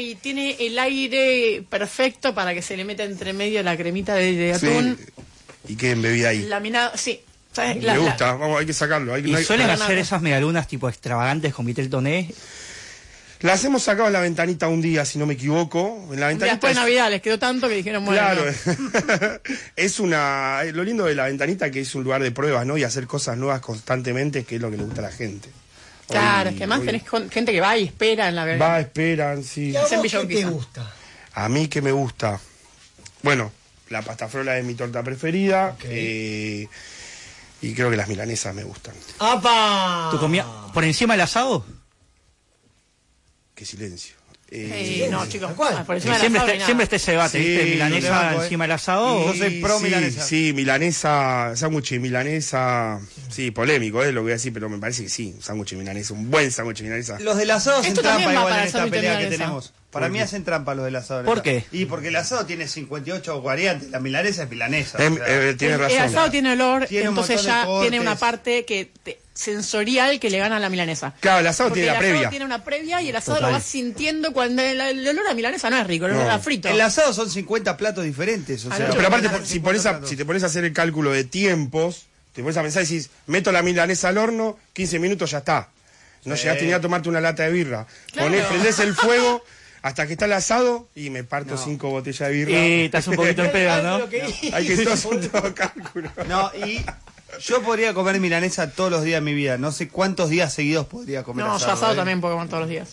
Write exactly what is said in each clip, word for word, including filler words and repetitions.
Ay, tiene el aire perfecto para que se le meta entre medio la cremita de, de atún. Sí. Y quede embebida ahí. Laminado, sí. Me la, gusta, la... vamos, hay que sacarlo. Hay, ¿Y no hay... suelen hacer esas medialunas tipo extravagantes con vitel toné? Las hemos sacado en la ventanita un día, si no me equivoco. En la ventanita después de es... Navidad les quedó tanto que dijeron, bueno. Claro, no. Es una... Lo lindo de la ventanita que es un lugar de pruebas, ¿no? Y hacer cosas nuevas constantemente, que es lo que le gusta a la gente. Claro, hoy, es que además hoy... tenés gente que va y espera en la ventanita. Va, esperan, sí. ¿Y a vos qué te gusta? A mí, ¿qué me gusta? Bueno, la pasta frola es mi torta preferida. Okay. Eh, y creo que las milanesas me gustan. ¡Apa! ¿Tu comida por encima del asado? Qué silencio. Eh, no, chicos, ¿cuál? Por encima siempre, asado está, siempre está ese debate, Sí, ¿viste? Milanesa banco, encima del asado. Y, ¿O? sí, pro milanesa. Sí, milanesa, sándwich milanesa. Sí, polémico, es lo que voy a decir, pero me parece que sí, sándwich milanesa, un buen sándwich milanesa. Los del asado hacen Esto trampa también va igual para en el esta sándwich pelea que milanesa. tenemos. Para mí hacen trampa los del asado. ¿Por qué? Y porque el asado tiene cincuenta y ocho variantes, la milanesa es milanesa. Eh, o sea, eh, tiene el, razón. el asado tiene olor, Tiene un entonces montón de ya cortes. tiene una parte que te- sensorial que le gana a la milanesa. Claro, el asado Porque tiene el la asado previa. tiene una previa y el asado Total. lo vas sintiendo cuando el, el olor a milanesa no es rico, el olor No. a frito. el asado son cincuenta platos diferentes. O Ah, sea, no, Pero aparte, son si, pones cincuenta a, platos. si te pones a hacer el cálculo de tiempos, te pones a pensar y decís, meto la milanesa al horno, quince minutos ya está. No Sí. llegaste ni a tomarte una lata de birra. Claro. Ponés, prendés el fuego hasta que está el asado y me parto No. cinco botellas de birra. Y estás un poquito en pedo, ¿no? Hay que hacer todo cálculo. No, y yo podría comer milanesa todos los días de mi vida. No sé cuántos días seguidos podría comer No, yo asado. asado ¿eh? también puedo comer todos los días.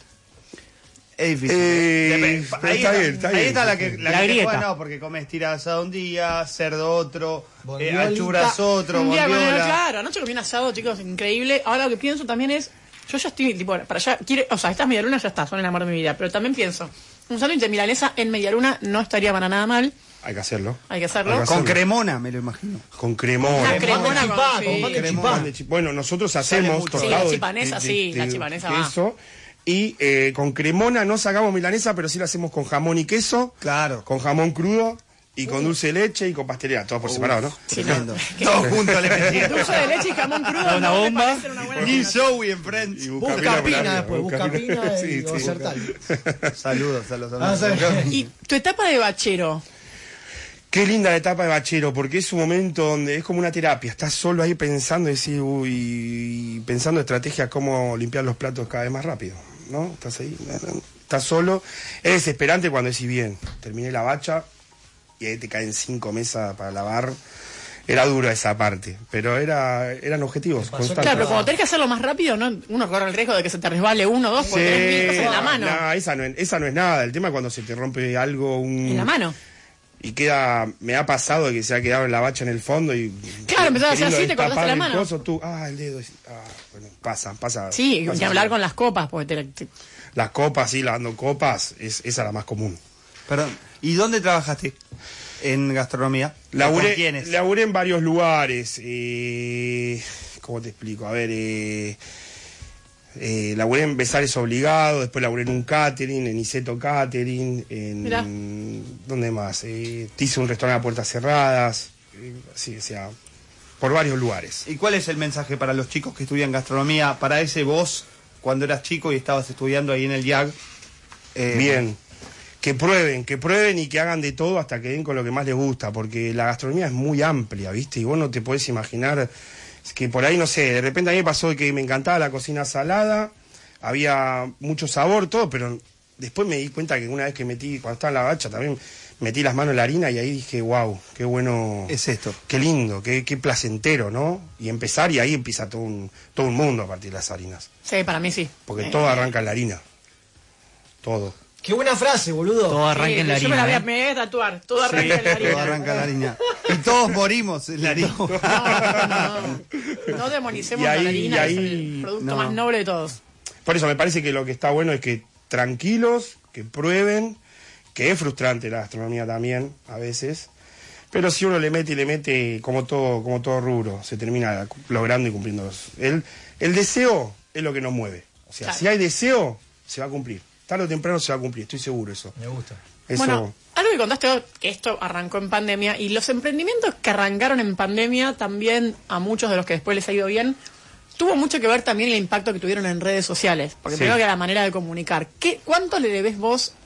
Es difícil. Eh, Depende. pero ahí está está, bien, está ahí bien. está la que, la La que te grieta. juega, no, porque comes tira de asado un día, cerdo otro, eh, Bondiolita. achuras otro, Un día con el, bondiola. claro, anoche comí un asado, chicos, increíble. Ahora lo que pienso también es, yo ya estoy, tipo, para allá, quiere, o sea, estas medialunas ya está, son el amor de mi vida, pero también pienso, un sándwich de milanesa en medialuna no estaría para nada mal, Hay que hacerlo. hay que hacerlo. Hay que Con hacerlo. cremona, me lo imagino. Con cremona. Una Pan de cremona con- chipá, sí. con pan de Cremona. chipá. De chi- Bueno, nosotros hacemos mucho. Sí, torrado la de- chipanesa, de- sí, de- la de chipanesa va. queso. Y eh, con cremona no sacamos milanesa, pero sí la hacemos con jamón y queso, Claro. con jamón crudo y con dulce de leche y con pastelera, todo por separado, ¿no? Sí, Tremendo. no. Todos juntos le metían. Dulce de leche y jamón crudo. Da una no me bomba. parecen una buena Ni combinación. Joey en Friends. Y Busca por pina arriba, después, busca pina y Sí, va a sí. ser tal. Saludos a los Ah, amigos. sí. Y tu etapa de bachero, Qué linda la etapa de bachero, porque es un momento donde es como una terapia. Estás solo ahí pensando, y decís, uy, pensando estrategias cómo limpiar los platos cada vez más rápido, ¿no? Estás ahí, estás solo. Es desesperante cuando decís, bien, terminé la bacha y ahí te caen cinco mesas para lavar. Era dura esa parte, pero era eran objetivos pasó? constantes. claro, pero cuando tenés que hacerlo más rápido, ¿no? Uno corre el riesgo de que se te resbale uno o dos porque tenés mil cosas en la mano. No, esa no, es- esa no es nada. El tema es cuando se te rompe algo, un... En la mano. Y queda, me ha pasado que se ha quedado en la bacha en el fondo y... Claro, empezás a hacer queriendo así, te cortaste destapar la el mano. coso, tú, ah, el dedo, ah, bueno, pasa, pasa. Sí, pasa y hablar así. con las copas, porque te, te- Las copas, sí, lavando copas, es, esa es la más común. Perdón. ¿Y dónde trabajaste? ¿En gastronomía? ¿Con Laburé, quiénes? laburé en varios lugares, eh, ¿cómo te explico? A ver, eh, eh, laburé en Besares Obligado, después laburé en un catering, en Iseto Catering, en... Mirá. ¿Dónde más? Eh, te hice un restaurante a puertas cerradas, eh, sí, o sea, por varios lugares. ¿Y cuál es el mensaje para los chicos que estudian gastronomía, para ese vos, cuando eras chico y estabas estudiando ahí en el I A G? Eh, Bien, que prueben, que prueben y que hagan de todo hasta que den con lo que más les gusta, porque la gastronomía es muy amplia, ¿viste? Y vos no te podés imaginar que por ahí, no sé, de repente a mí me pasó que me encantaba la cocina salada, había mucho sabor, todo, pero después me di cuenta que una vez que metí, cuando estaba en la bacha, también metí las manos en la harina y ahí dije, wow, qué bueno, Es esto. qué lindo, qué, qué placentero, ¿no? Y empezar, y ahí empieza todo un, todo un mundo a partir de las harinas, sí, para mí sí. porque Eh, todo arranca en la harina, todo. Qué buena frase, boludo. Todo arranca sí, en la yo me la voy a, harina. me voy a tatuar, todo arranca en la harina. Todo arranca la harina. Y todos morimos en la harina. No, no, no. No demonicemos Y ahí- la harina, y ahí- es el producto no. más noble de todos. Por eso me parece que lo que está bueno es que tranquilos, que prueben, que es frustrante la gastronomía también, a veces, pero si uno le mete y le mete como todo, como todo rubro, se termina logrando y cumpliendo. los- El, el deseo es lo que nos mueve. O sea, Claro. si hay deseo, se va a cumplir. Tarde o temprano se va a cumplir, estoy seguro de eso. Me gusta. Eso, Bueno, algo que contaste vos, que esto arrancó en pandemia, y los emprendimientos que arrancaron en pandemia, también a muchos de los que después les ha ido bien, tuvo mucho que ver también el impacto que tuvieron en redes sociales, porque Sí. primero que la manera de comunicar. ¿Qué, ¿Cuánto le debes vos